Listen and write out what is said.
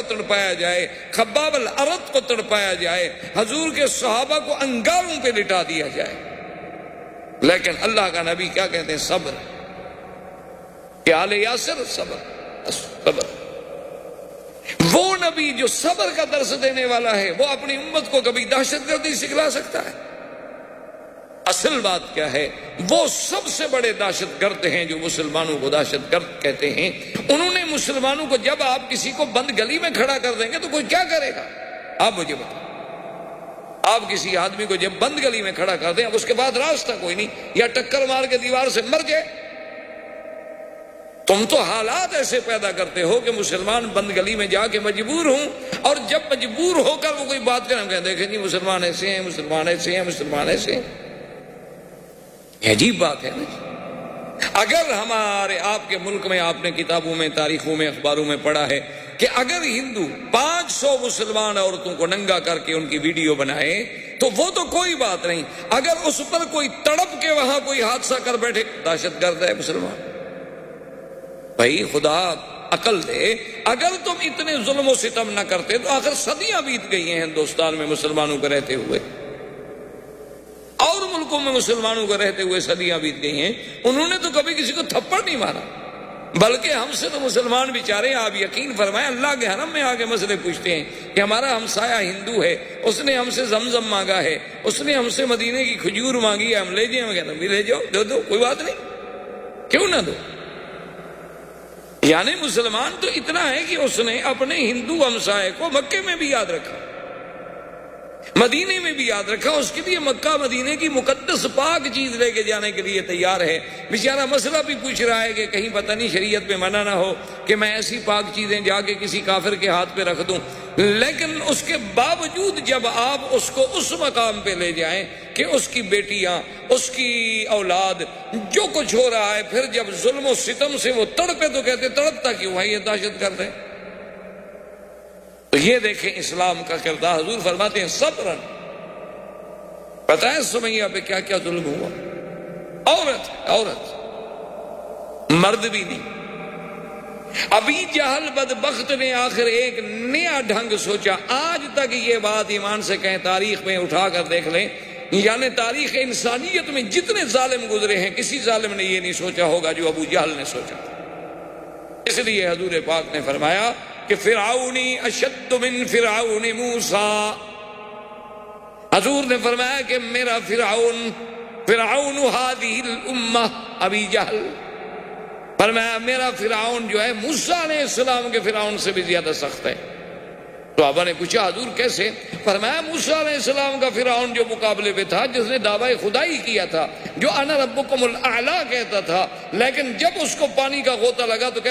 تڑپایا جائے، خباب الارض کو تڑپایا جائے، حضور کے صحابہ کو انگاروں پہ لٹا دیا جائے، لیکن اللہ کا نبی کیا کہتے ہیں؟ صبر. کہ آل یاسر صبر. وہ نبی جو صبر کا درس دینے والا ہے وہ اپنی امت کو کبھی دہشت گردی سکھلا سکتا ہے؟ اصل بات کیا ہے؟ وہ سب سے بڑے دہشت گرد ہیں جو مسلمانوں کو دہشت گرد کہتے ہیں. انہوں نے مسلمانوں کو، جب آپ کسی کو بند گلی میں کھڑا کر دیں گے تو کوئی کیا کرے گا؟ آپ مجھے بتائیں. آپ کسی آدمی کو جب بند گلی میں کھڑا کر دیں، اب اس کے بعد راستہ کوئی نہیں، یا ٹکر مار کے دیوار سے مر جائے. تم تو حالات ایسے پیدا کرتے ہو کہ مسلمان بند گلی میں جا کے مجبور ہوں، اور جب مجبور ہو کر وہ کوئی بات کریں، ہم کہیں دیکھیں جی مسلمان ایسے ہیں، مسلمان ایسے ہیں، مسلمان ایسے ہیں. یہ عجیب بات ہے نا. اگر ہمارے آپ کے ملک میں، آپ نے کتابوں میں، تاریخوں میں، اخباروں میں پڑھا ہے کہ اگر ہندو 500 مسلمان عورتوں کو ننگا کر کے ان کی ویڈیو بنائے تو وہ تو کوئی بات نہیں، اگر اس پر کوئی تڑپ کے وہاں کوئی حادثہ کر بیٹھے، دہشت گرد ہے مسلمان. بھائی خدا عقل دے. اگر تم اتنے ظلم و ستم نہ کرتے تو آخر صدیاں بیت گئی ہیں ہندوستان میں مسلمانوں کو رہتے ہوئے، اور ملکوں میں مسلمانوں کو رہتے ہوئے صدیاں بیت گئی ہیں. انہوں نے تو کبھی کسی کو تھپڑ نہیں مارا، بلکہ ہم سے تو مسلمان بیچارے، آپ یقین فرمائیں، اللہ کے حرم میں آگے مسئلے پوچھتے ہیں کہ ہمارا ہمسایہ ہندو ہے، اس نے ہم سے زمزم مانگا ہے، اس نے ہم سے مدینے کی کھجور مانگی ہے، ہم لے جائیں. ہم کہتے ہیں لے جاؤ، دو کوئی بات نہیں، کیوں نہ دو. یعنی مسلمان تو اتنا ہے کہ اس نے اپنے ہندو ہمسائے کو مکے میں بھی یاد رکھا، مدینے میں بھی یاد رکھا، اس کے لیے مکہ مدینے کی مقدس پاک چیز لے کے جانے کے لیے تیار ہے. بیچارہ مسئلہ بھی پوچھ رہا ہے کہ کہیں پتہ نہیں شریعت میں منع نہ ہو کہ میں ایسی پاک چیزیں جا کے کسی کافر کے ہاتھ پہ رکھ دوں. لیکن اس کے باوجود جب آپ اس کو اس مقام پہ لے جائیں کہ اس کی بیٹیاں، اس کی اولاد، جو کچھ ہو رہا ہے، پھر جب ظلم و ستم سے وہ تڑپے تو کہتے تڑپتا کیوں ہے؟ یہ دہشت گرد ہے. تو یہ دیکھیں اسلام کا کردار. حضور فرماتے ہیں صبرن. پتہ ہے سمیہ پہ کیا کیا ظلم ہوا؟ عورت، مرد بھی نہیں. ابھی جہل بدبخت نے آخر ایک نیا ڈھنگ سوچا. آج تک یہ بات ایمان سے کہیں، تاریخ میں اٹھا کر دیکھ لیں، یعنی تاریخ انسانیت میں جتنے ظالم گزرے ہیں، کسی ظالم نے یہ نہیں سوچا ہوگا جو ابو جہل نے سوچا. اس لیے حضور پاک نے فرمایا کہ فرعونی اشد من فرعون موسیٰ. حضور نے فرمایا کہ میرا فرعون هذه الامہ ابی جہل، فرمایا میرا فرعون جو ہے موسیٰ علیہ السلام کے فرعون سے بھی زیادہ سخت ہے. صحابہ نے پوچھا حضور کیسے؟ فرمایا موسیٰ علیہ السلام کا فرعون جو مقابلے پہ تھا، جس نے دعویٰ خدائی کیا تھا، جو انا ربکم الاعلی کہتا تھا، لیکن جب اس کو پانی کا غوطہ لگا تو